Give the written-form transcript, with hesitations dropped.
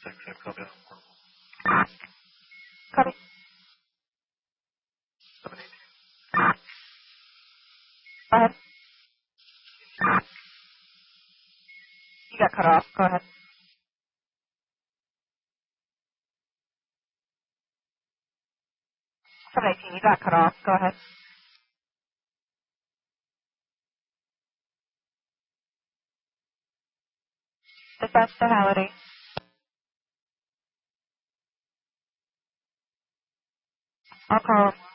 copy. Copy. 718. Go ahead. You got cut off. Go ahead. 718, you got cut off. Go ahead. Dispatch to Halliday. I'll call